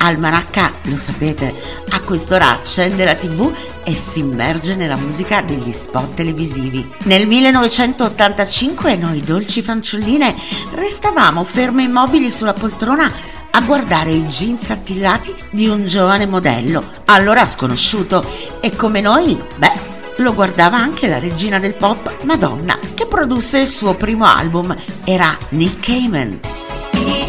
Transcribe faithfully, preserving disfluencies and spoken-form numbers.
Almanacca, lo sapete, a quest'ora accende la tivù e si immerge nella musica degli spot televisivi. Nel millenovecentottantacinque noi dolci fanciulline restavamo ferme immobili sulla poltrona a guardare i jeans attillati di un giovane modello, allora sconosciuto, e come noi, beh, lo guardava anche la regina del pop, Madonna, che produsse il suo primo album, era Nick Cayman.